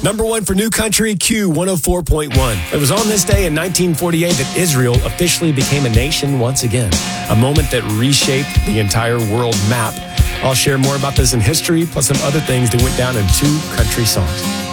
Number one for New Country, Q 104.1. It was on this day in 1948 that Israel officially became a nation once again, a moment that reshaped the entire world map. I'll share more about this in history, plus some other things that went down in two country songs.